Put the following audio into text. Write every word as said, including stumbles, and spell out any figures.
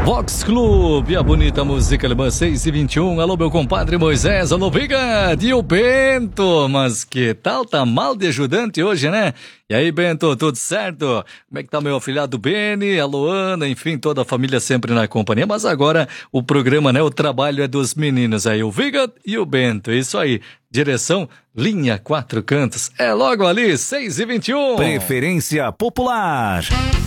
Vox Club, a bonita música alemã seis e vinte e um. Alô, meu compadre Moisés, alô, Biga, e o Bento. Mas que tal, tá mal de ajudante hoje, né? E aí, Bento, tudo certo? Como é que tá meu afilhado Beni, a Luana, enfim, toda a família sempre na companhia. Mas agora o programa, né, o trabalho é dos meninos aí, o Viga e o Bento. Isso aí, direção, linha Quatro Cantos. É logo ali, seis e vinte e um. Preferência Popular.